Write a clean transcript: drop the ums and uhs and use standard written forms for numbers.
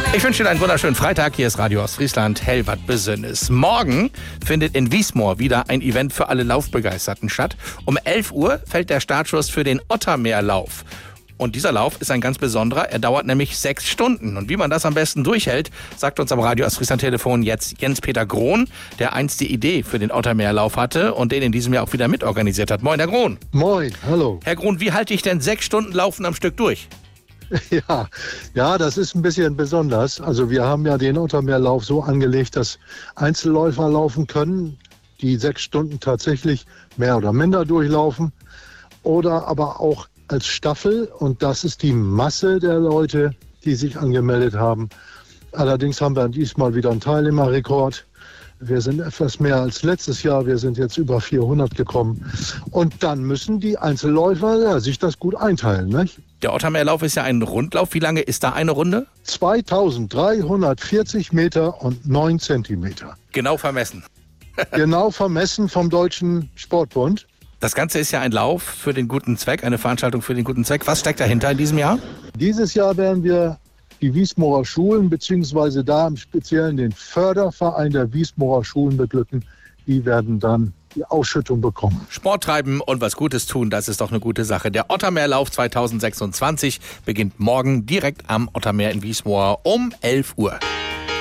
Ich wünsche Ihnen einen wunderschönen Freitag. Hier ist Radio Ostfriesland, hell wat Besonnes. Morgen findet in Wiesmoor wieder ein Event für alle Laufbegeisterten statt. Um 11 Uhr fällt der Startschuss für den Ottermeerlauf. Und dieser Lauf ist ein ganz besonderer. Er dauert nämlich 6 Stunden. Und wie man das am besten durchhält, sagt uns am Radio Ostfriesland Telefon jetzt Jens-Peter Grohn, der einst die Idee für den Ottermeerlauf hatte und den in diesem Jahr auch wieder mitorganisiert hat. Moin, Herr Grohn. Moin, hallo. Herr Grohn, wie halte ich denn 6 Stunden Laufen am Stück durch? Ja, das ist ein bisschen besonders. Also wir haben ja den Ottermeerlauf so angelegt, dass Einzelläufer laufen können, die 6 Stunden tatsächlich mehr oder minder durchlaufen. Oder aber auch als Staffel. Und das ist die Masse der Leute, die sich angemeldet haben. Allerdings haben wir diesmal wieder einen Teilnehmerrekord. Wir sind etwas mehr als letztes Jahr. Wir sind jetzt über 400 gekommen. Und dann müssen die Einzelläufer sich das gut einteilen, nicht? Der Ottermeerlauf ist ja ein Rundlauf. Wie lange ist da eine Runde? 2340 Meter und 9 Zentimeter. Genau vermessen. Genau vermessen vom Deutschen Sportbund. Das Ganze ist ja ein Lauf für den guten Zweck, eine Veranstaltung für den guten Zweck. Was steckt dahinter in diesem Jahr? Dieses Jahr werden wir die Wiesmoorer Schulen, beziehungsweise da im Speziellen den Förderverein der Wiesmoorer Schulen beglücken. Die werden dann die Ausschüttung bekommen. Sport treiben und was Gutes tun, das ist doch eine gute Sache. Der Ottermeerlauf 2026 beginnt morgen direkt am Ottermeer in Wiesmoor um 11 Uhr.